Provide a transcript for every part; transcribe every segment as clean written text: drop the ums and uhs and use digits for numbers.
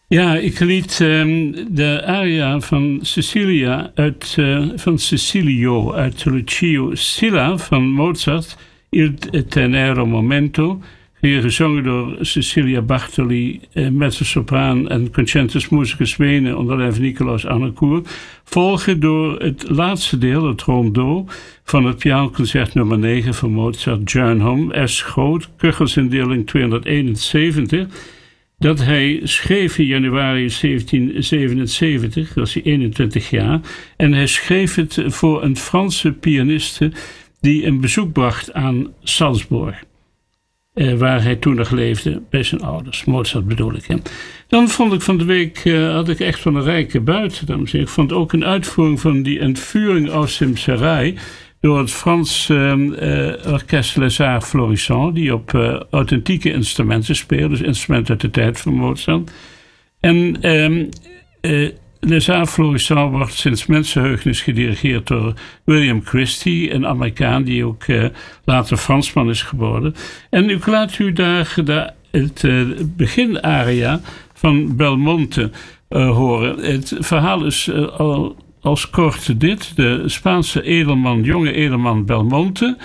Ja, ik liet de aria van Cecilia van Cecilio uit Lucio Silla van Mozart, Il Tenero Momento, hier gezongen door Cecilia Bartoli, mezzosopraan en concertus musicus Wenen onder leiding van Nicolaus Arnoncourt, volgen door het laatste deel, het rondo, van het pianoconcert nummer 9 van Mozart, Jernholm, S. Groot, Köchelsindeling 271, dat hij schreef in januari 1777, dat was hij 21 jaar, en hij schreef het voor een Franse pianiste die een bezoek bracht aan Salzburg. Waar hij toen nog leefde bij zijn ouders. Mozart bedoel ik. Hè. Dan vond ik van de week, had ik echt van een rijke buit. Ik vond ook een uitvoering van die Entführung aus dem Serail door het Frans orkest Les Arts Florissants, die op authentieke instrumenten speelt, dus instrumenten uit de tijd van Mozart. En Les Arts Florissants wordt sinds mensenheugenis gedirigeerd door William Christie, een Amerikaan die ook later Fransman is geworden. En ik laat u daar het beginaria van Belmonte horen. Het verhaal is als kort dit. De Spaanse jonge edelman Belmonte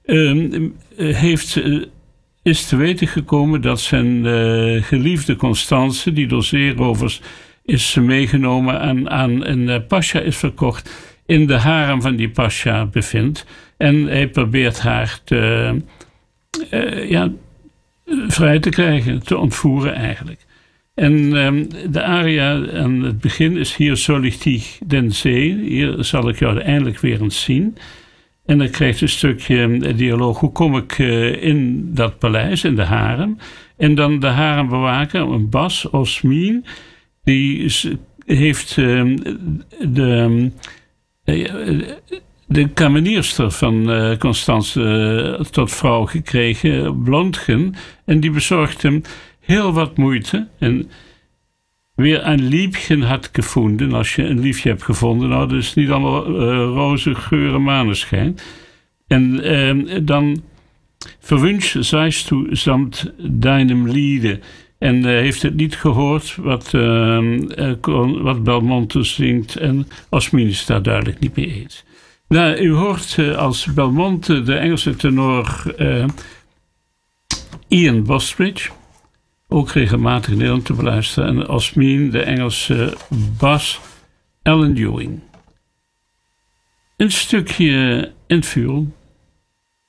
is te weten gekomen dat zijn geliefde Constance, die door zeerovers is meegenomen en aan een pasja is verkocht, in de harem van die pasja bevindt. En hij probeert haar vrij te krijgen, te ontvoeren eigenlijk. En de aria aan het begin is hier soll ich dich denn sehen, hier zal ik jou eindelijk weer eens zien. En dan krijgt een stukje dialoog, hoe kom ik in dat paleis, in de harem. En dan de harembewaker, een bas, Osmin, die heeft de kamenierster van Constance tot vrouw gekregen, Blondgen. En die bezorgt hem heel wat moeite. En weer een liefje had gevonden. Als je een liefje hebt gevonden, nou, dat is niet allemaal roze geur en maneschijn. En dan verwünsch seist du samt deinem Liede. En heeft het niet gehoord wat Belmonte zingt. En Osmin is daar duidelijk niet mee eens. Nou, u hoort als Belmonte de Engelse tenor Ian Bostridge. Ook regelmatig in Nederland te beluisteren. En Osmin de Engelse bas Alan Ewing. Een stukje Entführung.